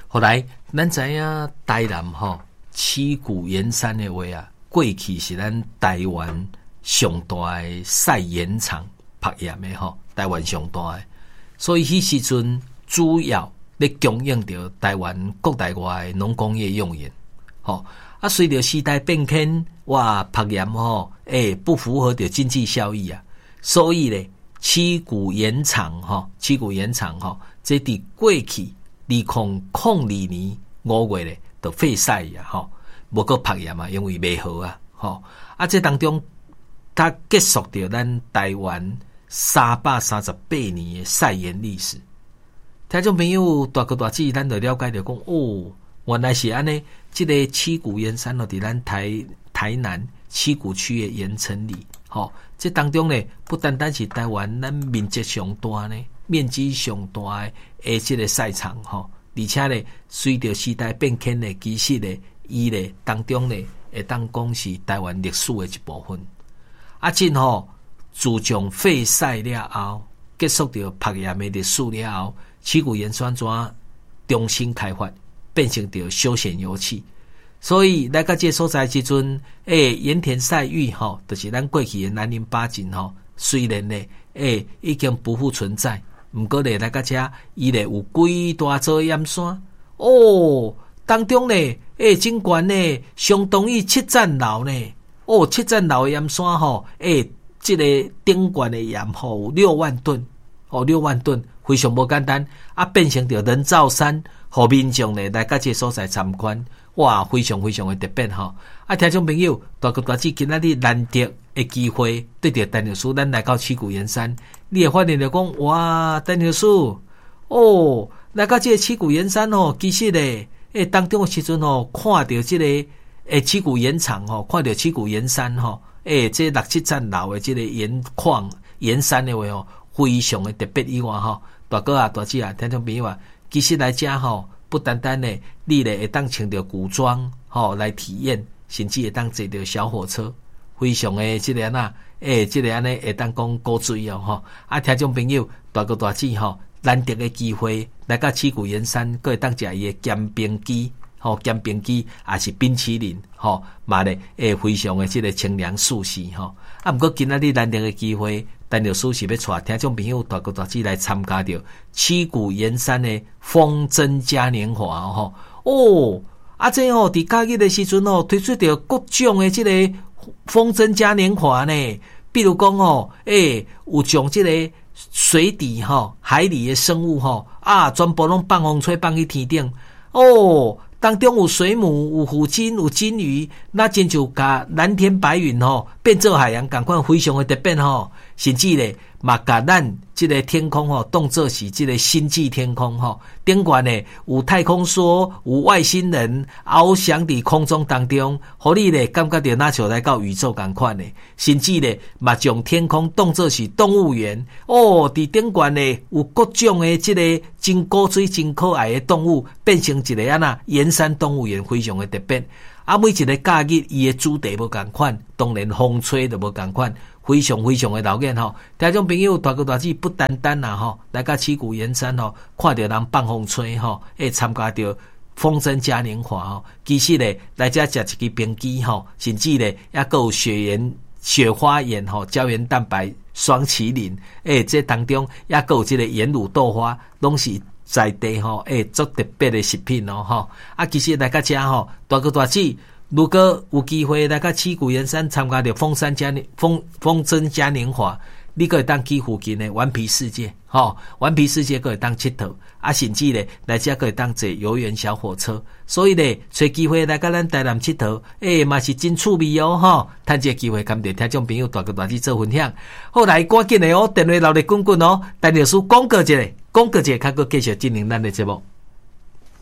后来咱知影台南旗鼓盐山的话啊，过去是咱台湾上大的晒盐场拍盐的台湾上大的，所以迄时阵主要咧供应着台湾国内外的农工业用盐。啊，随着时代变迁，哇，拍盐不符合着经济效益啊，所以咧，旗鼓盐场这伫过去2002年5月咧，就废晒啊，无搁拍盐啊，因为未好啊，啊，这当中它结束着咱台湾338年的晒盐历史。听众朋友，大哥大姐，咱就了解着讲原来是安尼，这个旗鼓盐山伫咱台南旗鼓区的盐城里，这当中呢，不单单是台湾咱面积上大呢，面积上大的这个赛场，而且呢，随着时代变迁呢，其实呢，伊呢当中呢，会当讲是台湾历史的一部分。啊，自从废晒了后，结束掉拍盐的历史了后，旗鼓盐山庄重新开发。变成着休闲游憩，所以来到这所在之阵，盐田赛域就是咱过去的南宁八景虽然呢，已经不复存在，不过呢，来到这伊呢有几大座盐山当中呢，真悬呢，相当于7层楼呢，7层楼的盐山这个顶悬的盐有6万吨，6万吨，非常不简单啊，变成着人造山。互民众呢来到这所在参观，哇，非常非常的特别啊，听众朋友，大哥大姐，今仔日难得的机会，对着陈老师，咱来到旗鼓盐山，你会发现着讲，哇，陈老师，来到这个旗鼓盐山其实呢，当中的时阵看到这个旗鼓盐场看到旗鼓盐山这6-7层楼的这个盐矿盐山的话非常的特别以外大哥啊大姐啊，听众朋友啊。其实来家不单单呢，你呢会当穿着古装来体验，甚至会当坐着小火车，非常的这个这个会当讲古锥啊，听众朋友，大哥大姐难得的机会来到旗鼓盐山，佫会当食伊的咸冰鸡咸冰鸡也是冰淇淋嘛呢非常的这个清凉舒适啊，不过今仔日难得的机会。陈老师是要带听众朋友大哥大姐来参加着旗鼓盐山的风筝嘉年华这伫假日的时阵推出着各种的这个风筝嘉年华呢，比如讲有将这个水底海里的生物全部拢放风吹放去天顶当中有水母、有虎鲸、有金鱼，那真就甲蓝天白云变做海洋，同款非常的特别甚至咧嘛甲咱这个天空当作是这个星际天空顶悬呢有太空梭、有外星人翱翔伫空中当中，互你咧感觉到那像来到宇宙同款呢，甚至咧嘛将天空当作是动物园伫顶悬呢有各种的这个真古锥、真可爱的动物，变成一个盐山动物园，非常的特别。每一个假日伊的主题无同款，当然风吹就无同款，非常非常的闹眼听众朋友大哥大姐不单单来到旗鼓盐山看到人放风吹参加到风筝嘉年华其实咧来这食一支冰鸡甚至咧也还有雪花盐胶原蛋白双麒麟这当中也还有这个盐卤豆花，拢是在地做特别的食品其实来到这大哥大姐，如果有机会来到旗鼓盐山参加着风筝嘉年华，你可以当去附近的顽皮世界顽皮世界可以当佚佗甚至咧来这可以当坐游园小火车，所以咧找机会来到咱台南佚佗嘛是真趣味趁这个机会跟着听众朋友大哥大姐做分享。好，来赶紧的电话留咧滚滚陈老师广告一下，较继续进行咱的节目。